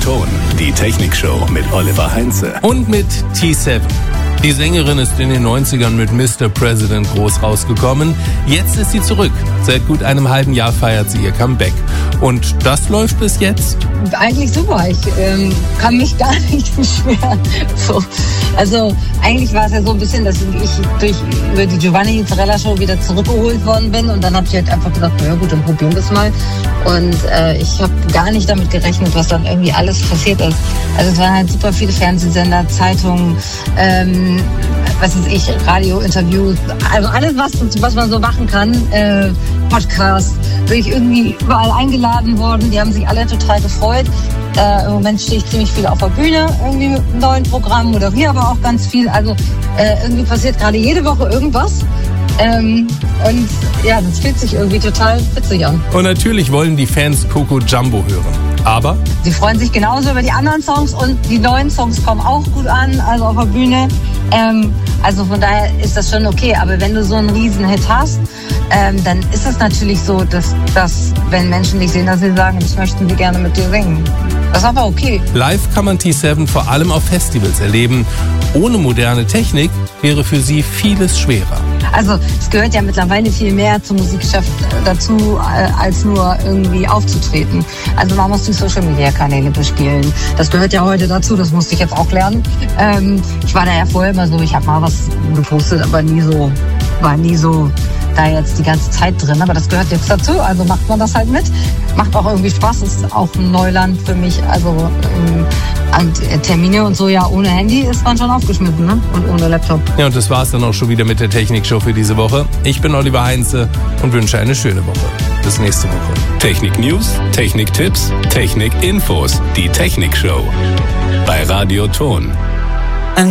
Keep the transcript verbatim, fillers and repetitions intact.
Ton, die Technikshow mit Oliver Heinze. Und mit T sieben. Die Sängerin ist in den neunzigern mit Mister President groß rausgekommen. Jetzt ist sie zurück. Seit gut einem halben Jahr feiert sie ihr Comeback. Und das läuft bis jetzt? Eigentlich super. Ich ähm, kann mich gar nicht beschweren. So. Also eigentlich war es ja so ein bisschen, dass ich durch über die Giovanni Zarella Show wieder zurückgeholt worden bin. Und dann habe ich halt einfach gedacht, na ja gut, dann probieren wir es mal. Und äh, ich habe gar nicht damit gerechnet, was dann irgendwie alles passiert ist. Also es waren halt super viele Fernsehsender, Zeitungen, ähm, was weiß ich, Radio-Interviews, also alles, was, was man so machen kann, äh, Podcast, bin ich irgendwie überall eingeladen worden, die haben sich alle total gefreut. Äh, Im Moment stehe ich ziemlich viel auf der Bühne, irgendwie mit einem neuen Programm, moderiere aber auch ganz viel, also äh, irgendwie passiert gerade jede Woche irgendwas. Ähm, und ja, das fühlt sich irgendwie total witzig an. Und natürlich wollen die Fans Coco Jumbo hören. Aber sie freuen sich genauso über die anderen Songs und die neuen Songs kommen auch gut an, also auf der Bühne. Ähm, also von daher ist das schon okay. Aber wenn du so einen Riesenhit hast, ähm, dann ist es natürlich so, dass, dass wenn Menschen dich sehen, dass sie sagen, ich möchte sie gerne mit dir singen. Das ist aber okay. Live kann man T sieben vor allem auf Festivals erleben. Ohne moderne Technik wäre für sie vieles schwerer. Also es gehört ja mittlerweile viel mehr zum Musikgeschäft dazu, als nur irgendwie aufzutreten. Also man muss die Social-Media-Kanäle bespielen. Das gehört ja heute dazu, das musste ich jetzt auch lernen. Ähm, ich war da ja vorher immer so, ich habe mal was gepostet, aber nie so, war nie so da jetzt die ganze Zeit drin. Aber das gehört jetzt dazu, also macht man das halt mit. Macht auch irgendwie Spaß, ist auch ein Neuland für mich. Also ähm, und Termine und so, ja, ohne Handy ist man schon aufgeschmissen, ne? Und ohne Laptop. Ja, und das war's dann auch schon wieder mit der Technikshow für diese Woche. Ich bin Oliver Heinze und wünsche eine schöne Woche. Bis nächste Woche. Technik-News, Technik-Tipps, Technik-Infos. Die Technikshow bei Radio Ton.